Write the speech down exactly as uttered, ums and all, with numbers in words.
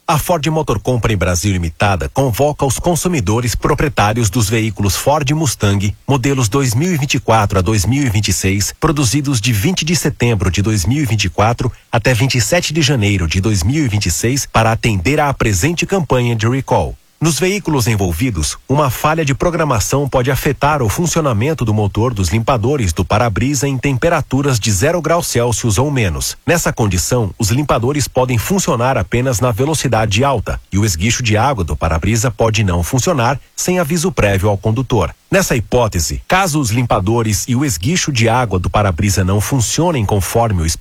A Ford Motor Company Brasil Limitada convoca os consumidores proprietários dos veículos Ford Mustang, modelos dois mil e vinte e quatro a dois mil e vinte e seis, produzidos de vinte de setembro de dois mil e vinte e quatro até vinte e sete de janeiro de dois mil e vinte e seis, para atender à presente campanha de recall. Nos veículos envolvidos, uma falha de programação pode afetar o funcionamento do motor dos limpadores do para-brisa em temperaturas de zero graus Celsius ou menos. Nessa condição, os limpadores podem funcionar apenas na velocidade alta e o esguicho de água do para-brisa pode não funcionar sem aviso prévio ao condutor. Nessa hipótese, caso os limpadores e o esguicho de água do para-brisa não funcionem conforme o